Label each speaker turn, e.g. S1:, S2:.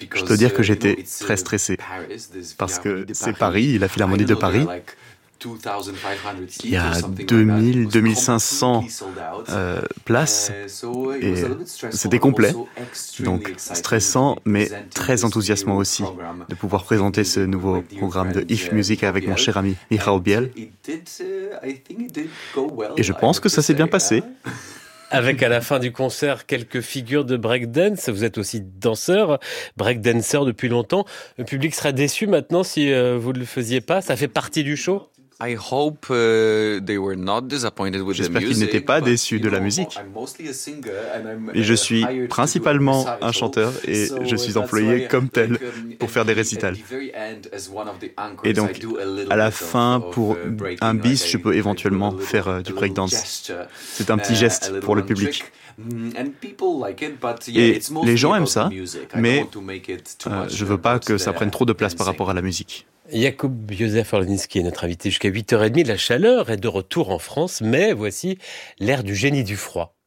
S1: Je dois dire que j'étais très stressé parce que c'est Paris, la Philharmonie de Paris. Il y a 2000, 2500 places et c'était complet. Donc stressant, mais très enthousiasmant aussi de pouvoir présenter ce nouveau programme de IF Music avec mon cher ami Michał Biel. Et je pense que ça s'est bien passé.
S2: Avec à la fin du concert quelques figures de breakdance. Vous êtes aussi danseur, breakdancer depuis longtemps. Le public serait déçu maintenant si vous ne le faisiez pas. Ça fait partie du show.
S1: J'espère qu'ils n'étaient pas déçus de la musique. Et je suis principalement un chanteur et je suis employé comme tel pour faire des récitals. Et donc, à la fin, pour un bis, je peux éventuellement faire du breakdance. C'est un petit geste pour le public. Et les gens aiment ça, mais je veux pas que ça prenne trop de place par rapport à la musique.
S2: Jakub Józef Orliński est notre invité jusqu'à 8h30. La chaleur est de retour en France, mais voici l'ère du génie du froid.